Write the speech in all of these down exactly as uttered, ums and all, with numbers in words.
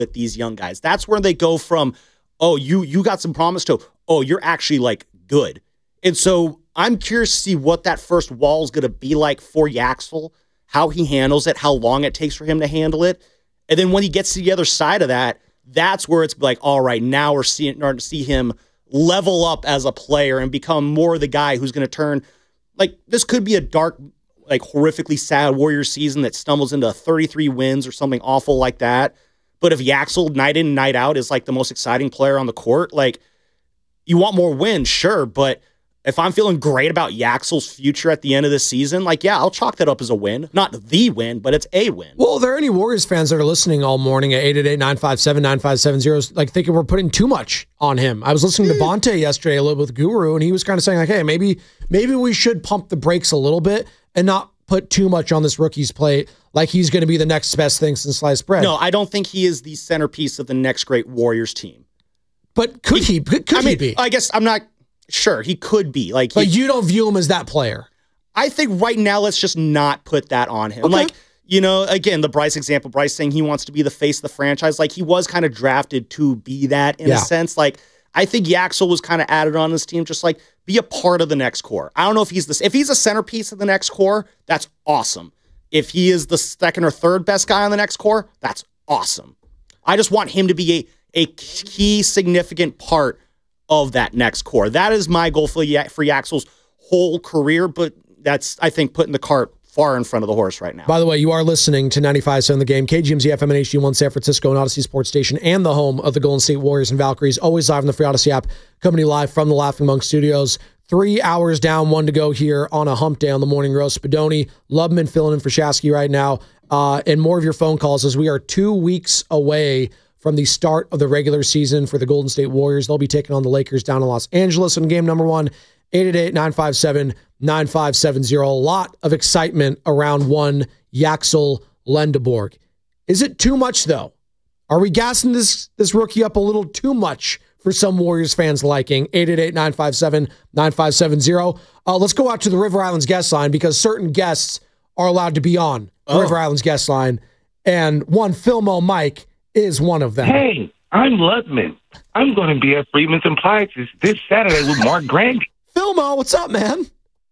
with these young guys. That's where they go from, oh, you you got some promise to, oh, you're actually like good. And so I'm curious to see what that first wall is going to be like for Yaxel, how he handles it, how long it takes for him to handle it. And then when he gets to the other side of that, that's where it's like, all right, now we're seeing, starting to see him level up as a player and become more the guy who's going to turn, like, this could be a dark, like, horrifically sad Warriors season that stumbles into thirty-three wins or something awful like that. But if Yaxel, night in, night out, is, like, the most exciting player on the court, like, you want more wins, sure, but if I'm feeling great about Yaxel's future at the end of the season, like, yeah, I'll chalk that up as a win. Not the win, but it's a win. Well, are there any Warriors fans that are listening all morning at eight eight eight, nine five seven, nine five seven zero, like, thinking we're putting too much on him? I was listening to Bonte yesterday a little bit with Guru, and he was kind of saying, like, hey, maybe maybe we should pump the brakes a little bit and not put too much on this rookie's plate, like he's going to be the next best thing since sliced bread. No, I don't think he is the centerpiece of the next great Warriors team. But could he, he could I he mean, be? I guess I'm not sure. He could be. Like, But he, you don't view him as that player. I think right now, let's just not put that on him. Okay. Like, you know, again, the Bryce example, Bryce saying he wants to be the face of the franchise. Like, he was kind of drafted to be that in Yeah. a sense. Like, I think Yaxel was kind of added on this team, just like, be a part of the next core. I don't know if he's this, if he's a centerpiece of the next core, that's awesome. If he is the second or third best guy on the next core, that's awesome. I just want him to be a, a key, significant part of that next core. That is my goal for, for Yaxel's whole career, but that's, I think, putting the cart far in front of the horse right now. By the way, you are listening to ninety-five point seven The Game, K G M Z F M and H D one San Francisco and Odyssey Sports Station, and the home of the Golden State Warriors and Valkyries, always live on the free Odyssey app, coming to you live from the Laughing Monk Studios. Three hours down, one to go here on a hump day on the Morning Roast. Spadoni, Lubman filling in for Shasky right now, uh, and more of your phone calls as we are two weeks away from the start of the regular season for the Golden State Warriors. They'll be taking on the Lakers down in Los Angeles in game number one. eight eight eight, nine five seven, nine five seven zero. A lot of excitement around one Yaxel Lendeborg. Is it too much, though? Are we gassing this, this rookie up a little too much for some Warriors fans' liking? eight eight eight, nine five seven, nine five seven zero. Uh, let's go out to the River Islands guest line because certain guests are allowed to be on the Oh. River Islands guest line, and one Philmo Mike is one of them. Hey, I'm Ludman. I'm going to be at Freeman's Appliances this Saturday with Mark Grandy. Philmo, what's up, man?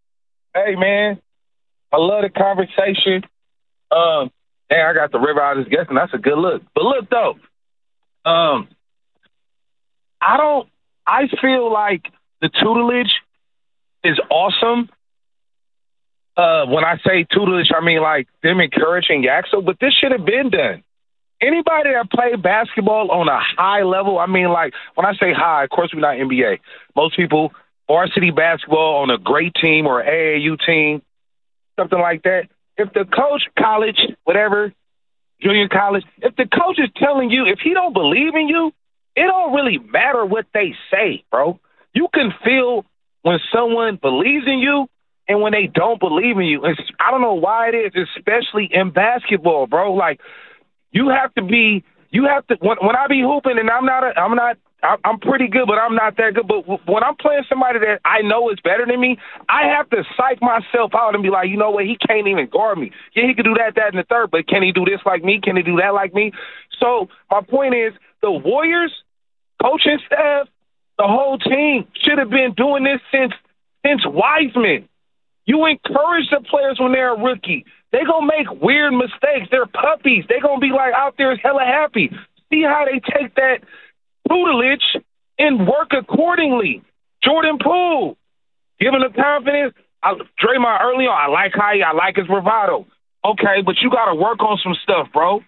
Hey, man. I love the conversation. Um, hey, I got the River Islands guest, and that's a good look. But look, though, um, I don't, I feel like the tutelage is awesome. Uh, when I say tutelage, I mean like them encouraging Yaxel, but this should have been done. Anybody that played basketball on a high level, I mean, like, when I say high, of course we're not N B A. Most people, varsity basketball on a great team or A A U team, something like that. If the coach, college, whatever, junior college, if the coach is telling you, if he don't believe in you, it don't really matter what they say, bro. You can feel when someone believes in you and when they don't believe in you. It's, I don't know why it is, especially in basketball, bro. Like, you have to be, you have to, when, when I be hooping and I'm not, a, I'm not, I'm pretty good, but I'm not that good. But when I'm playing somebody that I know is better than me, I have to psych myself out and be like, you know what, he can't even guard me. Yeah, he can do that, that, and the third, but can he do this like me? Can he do that like me? So my point is, the Warriors, coaching staff, the whole team should have been doing this since since Wiseman. You encourage the players when they're a rookie. They going to make weird mistakes. They're puppies. They going to be like out there hella happy. See how they take that tutelage and work accordingly. Jordan Poole, give him the confidence. I, Draymond early on, I like how he, I like his bravado. Okay, but you got to work on some stuff, bro.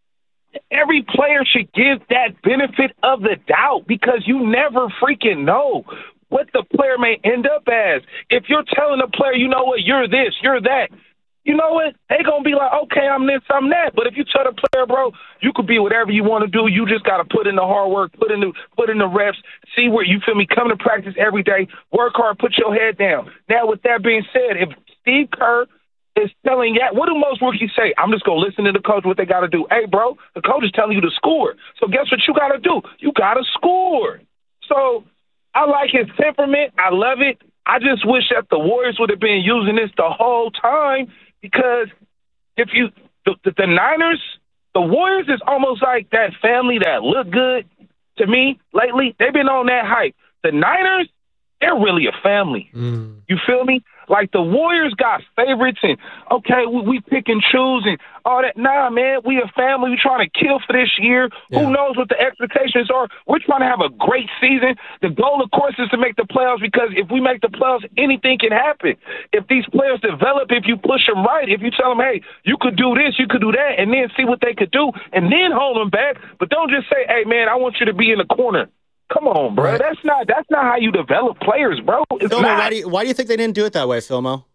Every player should give that benefit of the doubt because you never freaking know what the player may end up as. If you're telling the player, you know what, you're this, you're that, you know what, they going to be like, okay, I'm this, I'm that. But if you tell the player, bro, you could be whatever you want to do. You just got to put in the hard work, put in the, put in the reps, see where, you feel me, come to practice every day, work hard, put your head down. Now, with that being said, if Steve Kerr is telling that, what do most rookies say? I'm just going to listen to the coach, what they got to do. Hey, bro, the coach is telling you to score. So guess what you got to do? You got to score. So I like his temperament. I love it. I just wish that the Warriors would have been using this the whole time because if you the, the, the Niners, The Warriors is almost like that family that look good to me lately. They've been on that hype. The Niners, they're really a family. Mm. You feel me? Like the Warriors got favorites and, okay, we, we pick and choose and all that. Nah, man, we a family. We trying to kill for this year. Yeah. Who knows what the expectations are? We're trying to have a great season. The goal, of course, is to make the playoffs because if we make the playoffs, anything can happen. If these players develop, if you push them right, if you tell them, hey, you could do this, you could do that, and then see what they could do and then hold them back. But don't just say, hey, man, I want you to be in the corner. Come on, bro. Right. That's not that's not how you develop players, bro. It's Filmo, not. Why do, you, why do you think they didn't do it that way, Filmo?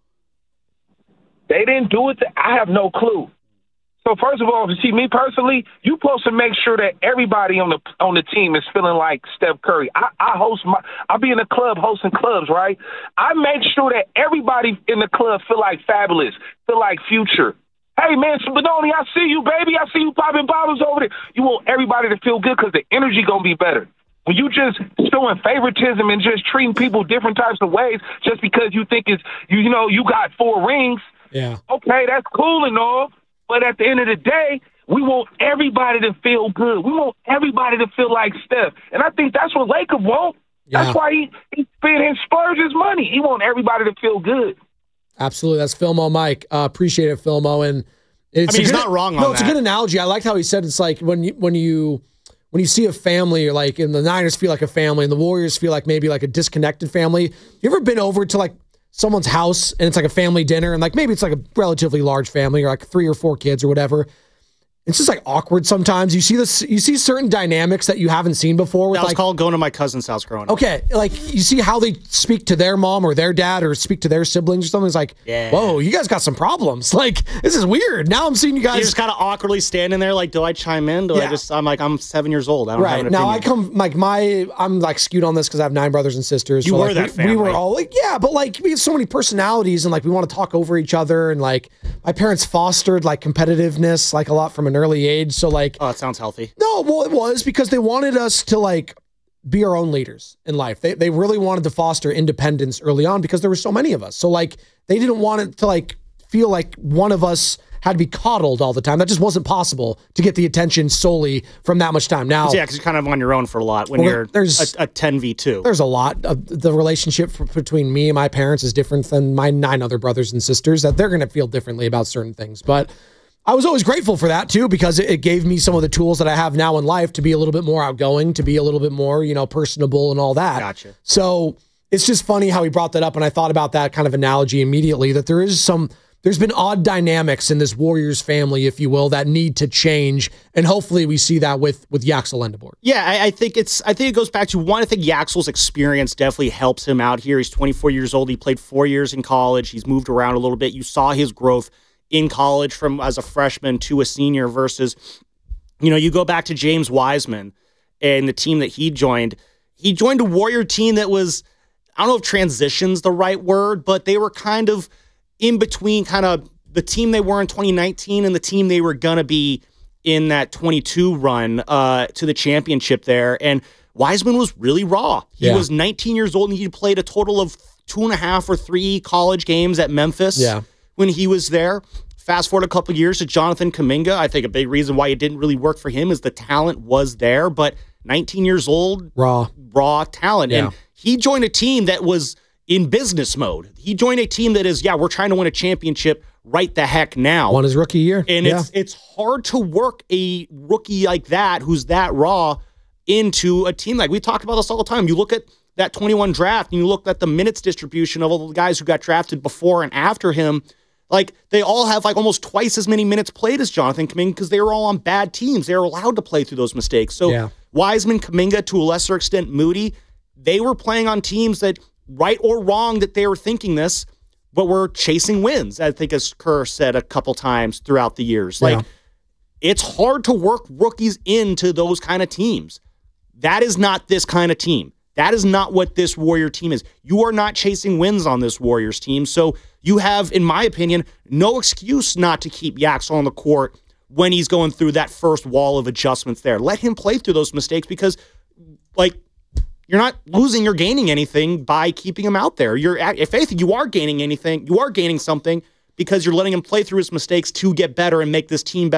They didn't do it. To, I have no clue. So first of all, to see me personally, you supposed to make sure that everybody on the on the team is feeling like Steph Curry. I, I host my, I'll be in the club hosting clubs, right? I make sure that everybody in the club feel like Fabulous, feel like Future. Hey, man, Spadoni, I see you, baby. I see you popping bottles over there. You want everybody to feel good because the energy going to be better. When you just showing favoritism and just treating people different types of ways just because you think it's, you, you know, you got four rings, yeah, okay, that's cool and all. But at the end of the day, we want everybody to feel good. We want everybody to feel like Steph. And I think that's what Laker want. Yeah. That's why he, he spent and splurged his money. He want everybody to feel good. Absolutely. That's Filmo Mike. Uh, appreciate it, Filmo. And it's I mean, he's good, not wrong on no, it's that. a good analogy. I liked how he said it's like when you, when you, when you see a family, or like, and the Niners feel like a family and the Warriors feel like maybe like a disconnected family. You ever been over to like someone's house and it's like a family dinner and like maybe it's like a relatively large family or like three or four kids or whatever. It's just like awkward sometimes. You see this, you see certain dynamics that you haven't seen before. With that was like, called going to my cousin's house growing up. Okay, like you see how they speak to their mom or their dad or speak to their siblings or something. It's like, yeah. Whoa, you guys got some problems. Like, this is weird. Now I'm seeing you guys. You're just kind of awkwardly standing there like, do I chime in? Do yeah. I just, I'm like, I'm seven years old. I don't right. have an Now opinion. I come, like my, I'm like skewed on this because I have nine brothers and sisters. You so were like, that we, family. we were all like, yeah, but like we have so many personalities and like we want to talk over each other. And like my parents fostered like competitiveness like a lot from an early age. So like, Like, oh, it sounds healthy. No, well, it was because they wanted us to like be our own leaders in life. They they really wanted to foster independence early on because there were so many of us. So like they didn't want it to like feel like one of us had to be coddled all the time. That just wasn't possible to get the attention solely from that much time. Now, yeah, because you're kind of on your own for a lot when well, you're there's, a, a ten v two. There's a lot. Of the relationship for, between me and my parents is different than my nine other brothers and sisters. That they're going to feel differently about certain things, but I was always grateful for that too, because it gave me some of the tools that I have now in life to be a little bit more outgoing, to be a little bit more, you know, personable and all that. Gotcha. So it's just funny how he brought that up. And I thought about that kind of analogy immediately, that there is some, there's been odd dynamics in this Warriors family, if you will, that need to change. And hopefully we see that with, with Yaxel Endebord. Yeah, I, I think it's, I think it goes back to one, I think Yaxel's experience definitely helps him out here. He's twenty-four years old. He played four years in college. He's moved around a little bit. You saw his growth in college from as a freshman to a senior versus, you know, you go back to James Wiseman and the team that he joined. He joined a Warrior team that was, I don't know if transition's the right word, but they were kind of in between kind of the team they were in twenty nineteen and the team they were going to be in that twenty-two run uh, to the championship there. And Wiseman was really raw. He yeah. was nineteen years old and he played a total of two and a half or three college games at Memphis. Yeah. When he was there. Fast forward a couple of years to Jonathan Kuminga. I think a big reason why it didn't really work for him is the talent was there, but nineteen years old, raw, raw talent. Yeah. And he joined a team that was in business mode. He joined a team that is, yeah, we're trying to win a championship right the heck now. Won his rookie year. And yeah. it's it's hard to work a rookie like that who's that raw into a team. Like we talk about this all the time. You look at that twenty-one draft and you look at the minutes distribution of all the guys who got drafted before and after him. Like, they all have, like, almost twice as many minutes played as Jonathan Kuminga because they were all on bad teams. They were allowed to play through those mistakes. So, yeah. Wiseman, Kuminga, to a lesser extent, Moody, they were playing on teams that, right or wrong that they were thinking this, but were chasing wins, I think as Kerr said a couple times throughout the years. Like, yeah. it's hard to work rookies into those kind of teams. That is not this kind of team. That is not what this Warrior team is. You are not chasing wins on this Warriors team. So you have, in my opinion, no excuse not to keep Yaxel on the court when he's going through that first wall of adjustments there. Let him play through those mistakes because, like, you're not losing or gaining anything by keeping him out there. You're, if anything, you are gaining anything. You are gaining something because you're letting him play through his mistakes to get better and make this team better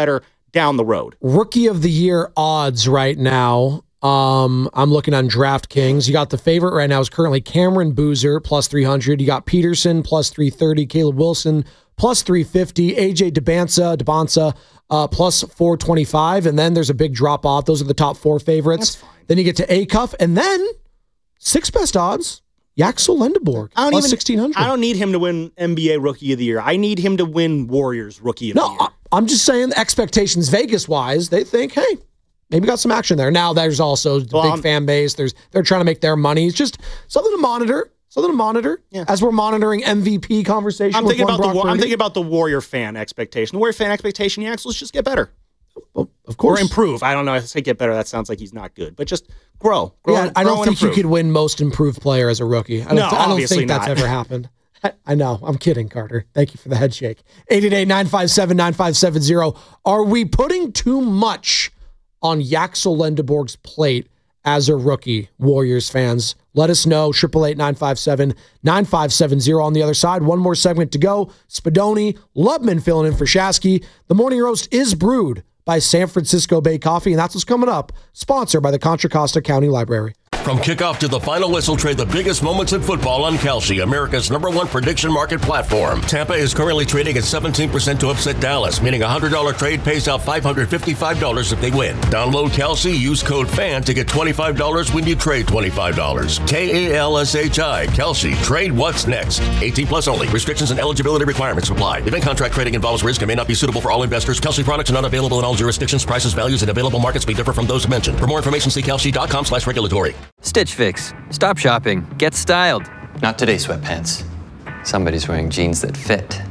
down the road. Rookie of the year odds right now. Um, I'm looking on DraftKings. You got the favorite right now is currently Cameron Boozer plus three hundred. You got Peterson plus three thirty. Caleb Wilson plus three fifty. A J Debonsa, Debonsa uh, plus four twenty-five. And then there's a big drop off. Those are the top four favorites. Then you get to Acuff, and then six best odds. Yaxel Lendeborg, I don't plus even, sixteen hundred. I don't need him to win N B A Rookie of the Year. I need him to win Warriors Rookie of no, the Year. I, I'm just saying the expectations Vegas-wise, they think, hey, maybe got some action there. Now there's also the well, big I'm, fan base. There's They're trying to make their money. It's just something to monitor. Something to monitor yeah. as we're monitoring M V P conversation. I'm with thinking one about Brock the I'm Purdy. thinking about the Warrior fan expectation. The Warrior fan expectation, Yaxel, let's just get better. Well, of course. Or improve. I don't know. I say get better. That sounds like he's not good. But just grow. grow yeah, and, I grow don't think improve. you could win most improved player as a rookie. I don't, No, th- I don't obviously think that's not. ever happened. I, I know. I'm kidding, Carter. Thank you for the head shake. eight eight eight, nine five seven, nine five seven zero. Are we putting too much on Yaxel Lendeborg's plate as a rookie, Warriors fans? Let us know. eight eight eight, nine five seven, nine five seven zero. On the other side, one more segment to go. Spadoni, Lubman filling in for Shasky. The morning roast is brewed by San Francisco Bay Coffee, and that's what's coming up. Sponsored by the Contra Costa County Library. From kickoff to the final whistle, trade the biggest moments in football on Kalshi, America's number one prediction market platform. Tampa is currently trading at seventeen percent to upset Dallas, meaning a one hundred dollars trade pays out five hundred fifty-five dollars if they win. Download Kalshi, use code FAN to get twenty-five dollars when you trade twenty-five dollars. K A L S H I, Kalshi. Trade what's next. eighteen plus only. Restrictions and eligibility requirements apply. Event contract trading involves risk and may not be suitable for all investors. Kalshi products are not available in all jurisdictions. Prices, values, and available markets may differ from those mentioned. For more information, see kalshi.com slash regulatory. Stitch Fix. Stop shopping. Get styled. Not today, sweatpants. Somebody's wearing jeans that fit.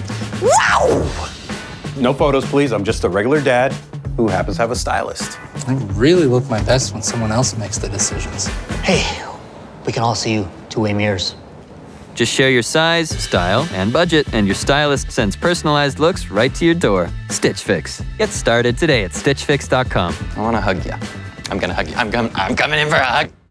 Wow! No photos, please. I'm just a regular dad who happens to have a stylist. I really look my best when someone else makes the decisions. Hey, we can all see you two-way mirrors. Just share your size, style, and budget, and your stylist sends personalized looks right to your door. Stitch Fix. Get started today at stitch fix dot com. I want to hug you. I'm going to hug you. I'm, com- I'm coming in for a hug.